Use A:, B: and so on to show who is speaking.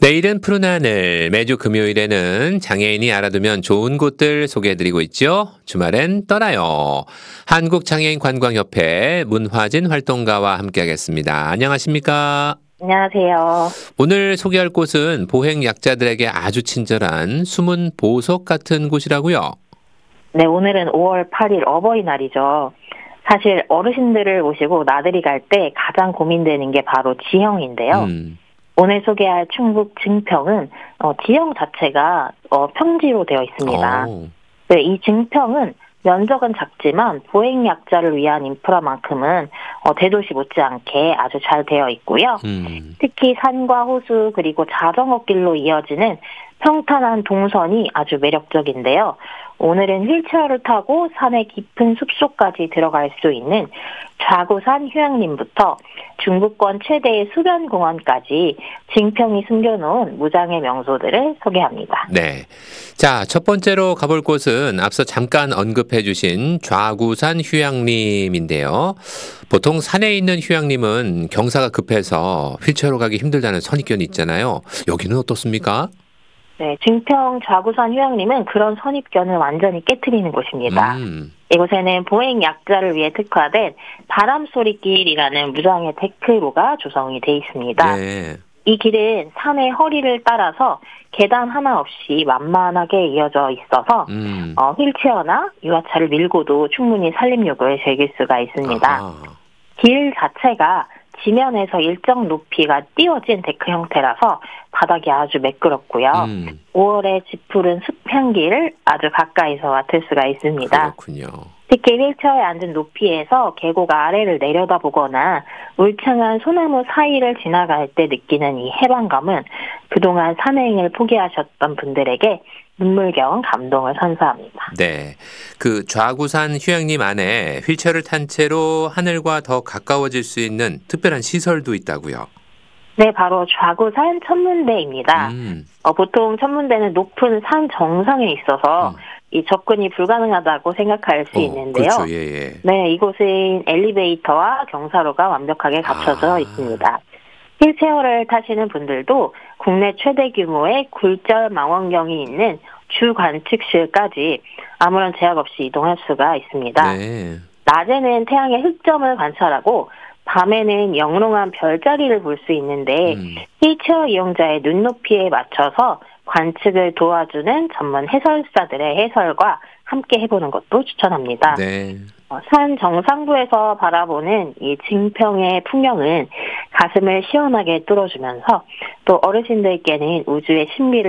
A: 내일은 푸른 하늘, 매주 금요일에는 장애인이 알아두면 좋은 곳들 소개해드리고 있죠. 주말엔 떠나요. 한국장애인관광협회 문화진 활동가와 함께하겠습니다. 안녕하십니까?
B: 안녕하세요.
A: 오늘 소개할 곳은 보행 약자들에게 아주 친절한 숨은 보석 같은 곳이라고요.
B: 네, 오늘은 5월 8일 어버이날이죠. 사실 어르신들을 모시고 나들이 갈 때 가장 고민되는 게 바로 지형인데요.
A: 음,
B: 오늘 소개할 충북 증평은 지형 자체가 평지로 되어 있습니다.
A: 어,
B: 네, 이 증평은 면적은 작지만 보행 약자를 위한 인프라만큼은 대도시 못지않게 아주 잘 되어 있고요. 특히 산과 호수 그리고 자전거 길로 이어지는 평탄한 동선이 아주 매력적인데요. 오늘은 휠체어를 타고 산의 깊은 숲속까지 들어갈 수 있는 좌구산 휴양림부터 중부권 최대의 수변공원까지 증평이 숨겨놓은 무장의 명소들을 소개합니다.
A: 네. 자, 첫 번째로 가볼 곳은 앞서 잠깐 언급해 주신 좌구산 휴양림인데요. 보통 산에 있는 휴양림은 경사가 급해서 휠체어로 가기 힘들다는 선입견이 있잖아요. 여기는 어떻습니까?
B: 네, 증평 좌구산 휴양림은 그런 선입견을 완전히 깨트리는 곳입니다.
A: 음,
B: 이곳에는 보행 약자를 위해 특화된 바람소리길이라는 무장의 데크로가 조성이 돼 있습니다.
A: 네.
B: 이 길은 산의 허리를 따라서 계단 하나 없이 완만하게 이어져 있어서
A: 음,
B: 휠체어나 유아차를 밀고도 충분히 산림욕을 즐길 수가 있습니다.
A: 아하.
B: 길 자체가 지면에서 일정 높이가 띄워진 데크 형태라서 바닥이 아주 매끄럽고요.
A: 음,
B: 5월에 짙푸른 숲향기를 아주 가까이서 맡을 수가 있습니다.
A: 그렇군요.
B: 특히 휠체어에 앉은 높이에서 계곡 아래를 내려다보거나 울창한 소나무 사이를 지나갈 때 느끼는 이 해방감은 그동안 산행을 포기하셨던 분들에게 눈물겨운 감동을 선사합니다.
A: 네. 그 좌구산 휴양림 안에 휠체어를 탄 채로 하늘과 더 가까워질 수 있는 특별한 시설도 있다고요.
B: 네, 바로 좌구산 천문대입니다.
A: 음,
B: 보통 천문대는 높은 산 정상에 있어서
A: 음.
B: 이 접근이 불가능하다고 생각할 수 있는데요.
A: 그렇죠. 예, 예.
B: 네, 이곳은 엘리베이터와 경사로가 완벽하게 갖춰져
A: 아,
B: 있습니다. 휠체어를 타시는 분들도 국내 최대 규모의 굴절 망원경이 있는 주 관측실까지 아무런 제약 없이 이동할 수가 있습니다.
A: 네.
B: 낮에는 태양의 흑점을 관찰하고 밤에는 영롱한 별자리를 볼 수 있는데
A: 음,
B: 휠체어 이용자의 눈높이에 맞춰서 관측을 도와주는 전문 해설사들의 해설과 함께 해보는 것도 추천합니다.
A: 네.
B: 산 정상부에서 바라보는 이 증평의 풍경은 가슴을 시원하게 뚫어주면서 또 어르신들께는 우주의 신비를